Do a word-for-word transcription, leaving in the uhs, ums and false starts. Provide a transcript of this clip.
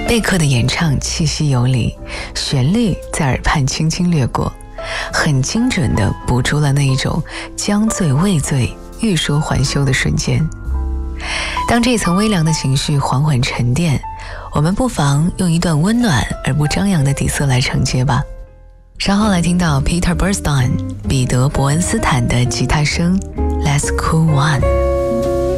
贝克的演唱气息游离，旋律在耳畔轻轻掠过，很精准地捕捉了那一种将醉未醉欲说还休的瞬间。当这层微凉的情绪缓缓沉淀，我们不妨用一段温暖而不张扬的底色来承接吧。稍后来听到 Peter Bernstein 彼得伯恩斯坦的吉他声 Let's Cool One。